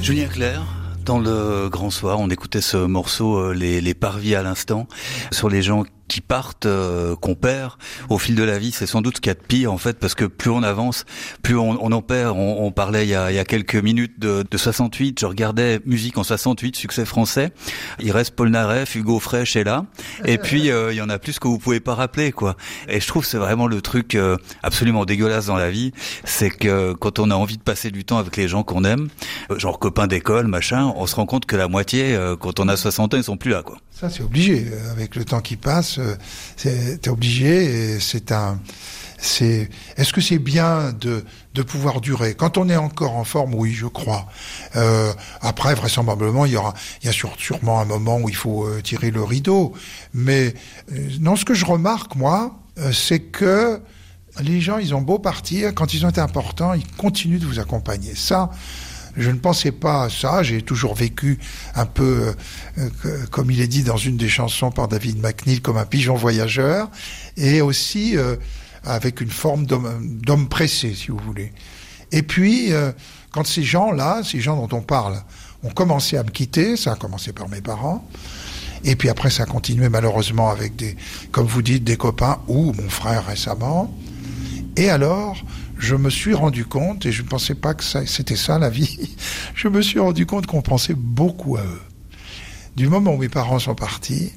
Julien Clerc, dans le Grand Soir, on écoutait ce morceau, les parvis à l'instant, sur les gens qui partent, qu'on perd au fil de la vie. C'est sans doute ce qu'il y a de pire, en fait, parce que plus on avance, plus on en perd. On parlait il y a quelques minutes de 68. Je regardais musique en 68, succès français. Il reste Paul Naref, Hugo Frey est là. Et puis, il y en a plus que vous pouvez pas rappeler, quoi. Et je trouve que c'est vraiment le truc absolument dégueulasse dans la vie. C'est que quand on a envie de passer du temps avec les gens qu'on aime, genre copains d'école, machin, on se rend compte que la moitié, quand on a 60 ans, ils sont plus là, quoi. Ça, c'est obligé. Avec le temps qui passe, t'es obligé. Et est-ce que c'est bien de pouvoir durer? Quand on est encore en forme, oui, je crois. Après, vraisemblablement, il y a sûrement un moment où il faut tirer le rideau. Mais non, ce que je remarque, moi, c'est que les gens, ils ont beau partir, quand ils ont été importants, ils continuent de vous accompagner. Ça, je ne pensais pas à ça. J'ai toujours vécu un peu, comme il est dit dans une des chansons par David McNeil, comme un pigeon voyageur, et aussi avec une forme d'homme pressé, si vous voulez. Et puis, quand ces gens dont on parle, ont commencé à me quitter, ça a commencé par mes parents, et puis après ça a continué malheureusement avec comme vous dites, des copains, ou mon frère récemment. Et alors, je me suis rendu compte, et je ne pensais pas que c'était ça la vie, je me suis rendu compte qu'on pensait beaucoup à eux. Du moment où mes parents sont partis,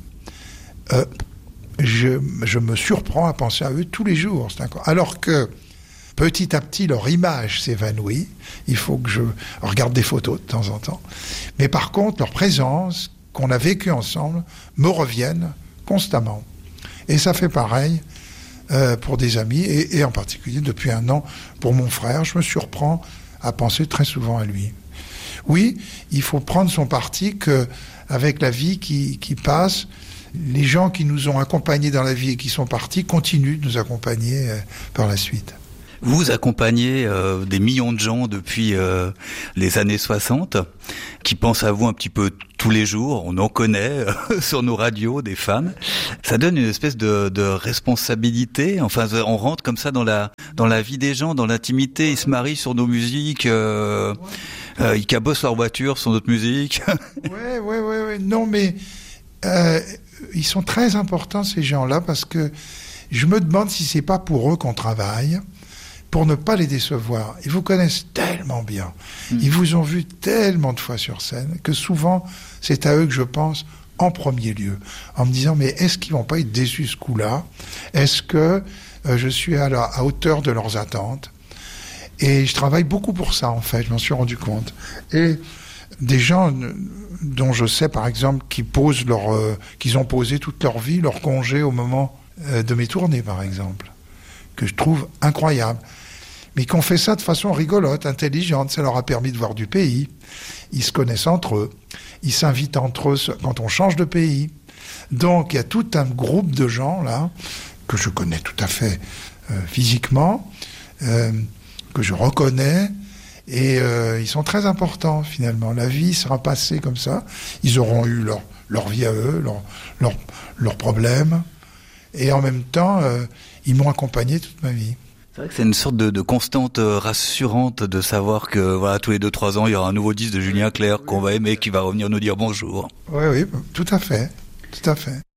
je me surprends à penser à eux tous les jours. Alors que petit à petit, leur image s'évanouit. Il faut que je regarde des photos de temps en temps. Mais par contre, leur présence, qu'on a vécue ensemble, me reviennent constamment. Et ça fait pareil pour des amis, et en particulier depuis 1 an pour mon frère. Je me surprends à penser très souvent à lui. Oui, il faut prendre son parti qu'avec la vie qui passe, les gens qui nous ont accompagnés dans la vie et qui sont partis continuent de nous accompagner par la suite. Vous accompagnez des millions de gens depuis les années 60 qui pensent à vous un petit peu tous les jours. On en connaît sur nos radios des fans. Ça donne une espèce de responsabilité. Enfin, on rentre comme ça dans la vie des gens, dans l'intimité. Ils se marient sur nos musiques. Ils cabossent leur voiture sur notre musique. Ouais. Non, mais ils sont très importants, ces gens-là, parce que je me demande si c'est pas pour eux qu'on travaille, pour ne pas les décevoir. Ils vous connaissent tellement bien. Ils vous ont vu tellement de fois sur scène que souvent, c'est à eux que je pense en premier lieu, en me disant, mais est-ce qu'ils vont pas être déçus ce coup-là? Est-ce que je suis à hauteur de leurs attentes? Et je travaille beaucoup pour ça, en fait, je m'en suis rendu compte. Et des gens dont je sais, par exemple, qu'ils ont posé toute leur vie, leur congé au moment de mes tournées, par exemple, que je trouve incroyable. Mais qui ont fait ça de façon rigolote, intelligente. Ça leur a permis de voir du pays. Ils se connaissent entre eux. Ils s'invitent entre eux quand on change de pays. Donc, il y a tout un groupe de gens, là, que je connais tout à fait physiquement, que je reconnais, et ils sont très importants, finalement. La vie sera passée comme ça. Ils auront eu leur vie à eux, leurs problèmes, et en même temps, ils m'ont accompagné toute ma vie. C'est vrai que c'est une sorte de constante rassurante de savoir que voilà, tous les 2-3 ans, il y aura un nouveau disque de Julien Clerc qu'on va aimer, qui va revenir nous dire bonjour. Oui, tout à fait.